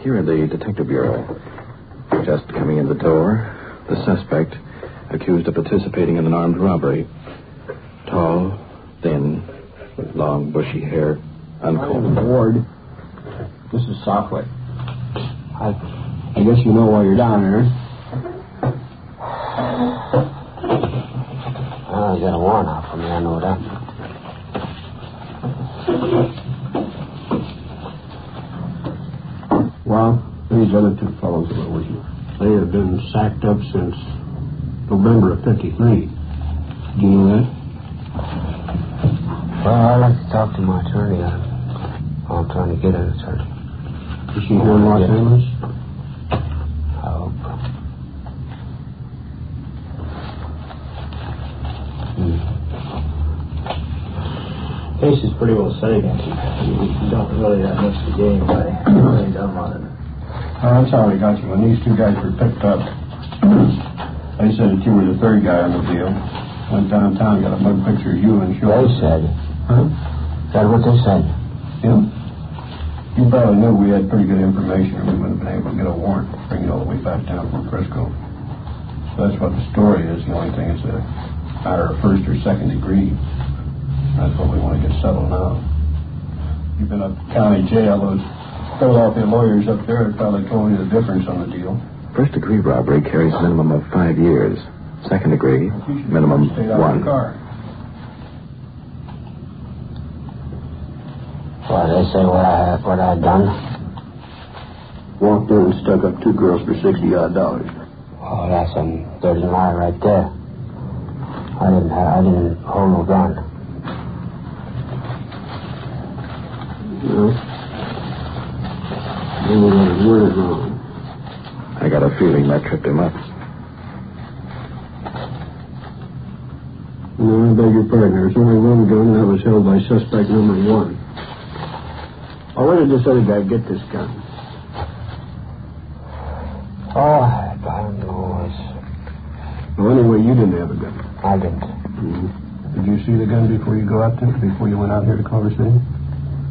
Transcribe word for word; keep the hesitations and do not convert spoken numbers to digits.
Here at the Detective Bureau. Just coming in the door, the suspect accused of participating in an armed robbery. Tall, thin, with long, bushy hair, uncombed. Ward, this is Softway. I, I guess you know why you're down there. Well, I got a warrant out for me, I know that. Well, these other two fellows that were with you, they have been sacked up since November of fifty-three. Do you know that? Well, I'd like to talk to my attorney. I'm, I'm trying to get an attorney. Is she here in Los Angeles? I hope. Hmm. Case is pretty well set against you. You don't really have much to gain by laying down on it. Oh, that's how we got you. When these two guys were picked up, they said that you were the third guy on the deal. Went downtown, got a mug picture of you and showed. They said. Huh? That's what they said. Yeah. You probably knew we had pretty good information, or we wouldn't have been able to get a warrant to bring it all the way back down from Frisco. So that's what the story is. The only thing is a matter of first or second degree. That's what we want to get settled now. You've been up county jail. Those Philadelphia lawyers up there have probably told you the difference on the deal. First degree robbery carries a minimum of five years. Second degree, minimum one. Well, they say what I have, what I've done. Walked in and stuck up two girls for sixty odd dollars. Oh, that's some dirty lie right there. I didn't have, I didn't hold no gun. No. Maybe that word is wrong. I got a feeling that tripped him up. No, I beg your pardon. There's only one gun, and that was held by suspect number one. Oh, where did this other guy get this gun? Oh, I don't know. Well, anyway, you didn't have a gun. I didn't. Mm-hmm. Did you see the gun before you go out there, before you went out here to Culver City?